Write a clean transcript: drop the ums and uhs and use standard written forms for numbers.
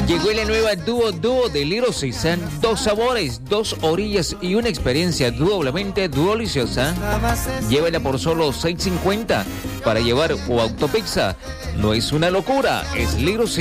Llegó la nueva Duo de Little Caesar. 2 sabores, 2 orillas y una experiencia doblemente deliciosa. Llévela por solo $6.50 para llevar o autopizza. No es una locura, es Little Caesar.